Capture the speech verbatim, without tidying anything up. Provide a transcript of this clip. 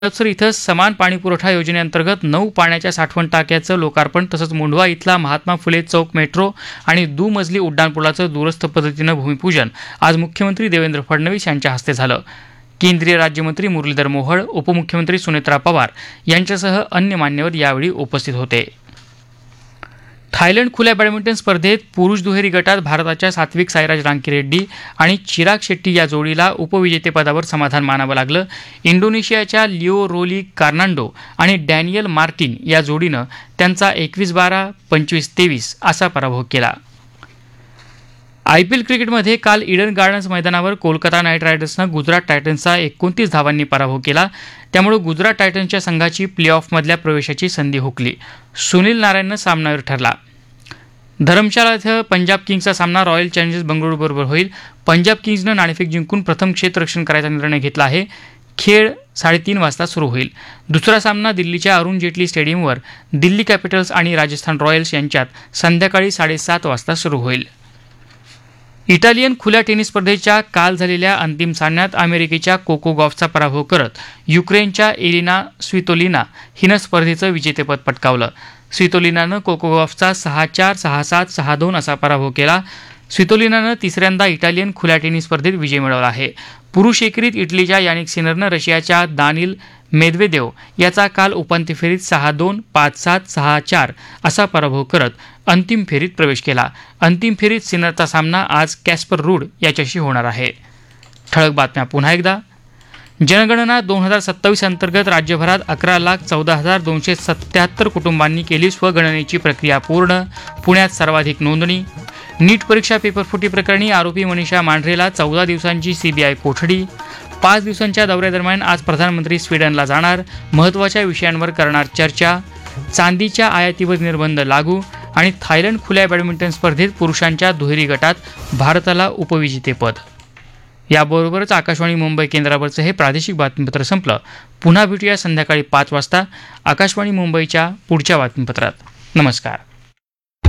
हडपसर इथं समान पाणीपुरवठा योजनेअंतर्गत नऊ पाण्याच्या साठवण टाक्याचं लोकार्पण तसंच मुंढवा इथला महात्मा फुले चौक मेट्रो आणि दुमजली उड्डाणपुलाचं दूरस्थ पद्धतीनं भूमिपूजन आज मुख्यमंत्री देवेंद्र फडणवीस यांच्या हस्ते झालं. केंद्रीय राज्यमंत्री मुरलीधर मोहोळ, उपमुख्यमंत्री सुनेत्रा पवार यांच्यासह अन्य मान्यवर यावेळी उपस्थित होते. थायलंड खुल्या बॅडमिंटन स्पर्धेत पुरुष दुहेरी गटात भारताच्या सात्विक साईराज रांकीरेड्डी आणि चिराग शेट्टी या जोडीला उपविजेतेपदावर समाधान मानावं लागलं. इंडोनेशियाच्या लिओ रोली कार्नांडो आणि डॅनियल मार्टिन या जोडीनं त्यांचा एकवीस बारा पंचवीस तेवीस असा पराभव केला. आयपीएल क्रिकेटमध्ये काल ईडन गार्डन्स मैदानावर कोलकाता नाईट रायडर्सनं गुजरात टायटन्सचा एकोणतीस धावांनी पराभव केला. त्यामुळे गुजरात टायटन्सच्या संघाची प्ले ऑफमधल्या प्रवेशाची संधी हुकली. सुनील नारायणनं सामनावीर ठरला. धरमशाला इथं पंजाब किंग्सचा सामना रॉयल चॅलेंजर्स बंगळुरूबरोबर होईल. पंजाब किंग्सनं नाणेफेक जिंकून प्रथम क्षेत्ररक्षण करायचा निर्णय घेतला आहे. खेळ साडेतीन वाजता सुरू होईल. दुसरा सामना दिल्लीच्या अरुण जेटली स्टेडियमवर दिल्ली कॅपिटल्स आणि राजस्थान रॉयल्स यांच्यात संध्याकाळी साडेसात वाजता सुरू होईल. इटालियन खुल्या टेनिस स्पर्धेच्या काल झालेल्या अंतिम सामन्यात अमेरिकेच्या कोको गॉफचा पराभव करत युक्रेनच्या एलिना स्वितोलिना हिनं स्पर्धेचं विजेतेपद पटकावलं. स्वितोलिनानं कोको गॉफचा सहा चार सहा सात सहा दोन असा पराभव केला. स्वितोलिनानं तिसऱ्यांदा इटालियन खुल्या टेनिस स्पर्धेत विजय मिळवला आहे. पुरुष एकेरीत इटलीच्या यानिक सिनरनं रशियाच्या दानिल मेदवेदेव याचा काल उपांत्य फेरीत सहा दोन पाच सात सहा चार असा पराभव करत अंतिम फेरीत प्रवेश केला. अंतिम फेरीत सिनरचा सामना आज कॅस्पर रूड याच्याशी होणार आहे. ठळक बातम्या पुन्हा एकदा. जनगणना दोन हजार सत्तावीस अंतर्गत राज्यभरात अकरा लाख चौदा हजार दोनशे सत्याहत्तर कुटुंबांनी केली स्वगणनेची प्रक्रिया पूर्ण. पुण्यात सर्वाधिक नोंदणी. नीट परीक्षा पेपरफुटी प्रकरणी आरोपी मनीषा मांढरेला चौदा दिवसांची सीबीआय कोठडी. पाच दिवसांच्या दौऱ्यादरम्यान आज प्रधानमंत्री स्वीडनला जाणार. महत्त्वाच्या विषयांवर करणार चर्चा. चांदीच्या आयातीवर निर्बंध लागू. आणि थायलंड खुल्या बॅडमिंटन स्पर्धेत पुरुषांच्या दुहेरी गटात भारताला उपविजेतेपद. याबरोबरच आकाशवाणी मुंबई केंद्रावरचं हे प्रादेशिक बातमीपत्र संपलं. पुन्हा भेटूया संध्याकाळी पाच वाजता आकाशवाणी मुंबईच्या पुढच्या बातमीपत्रात. नमस्कार.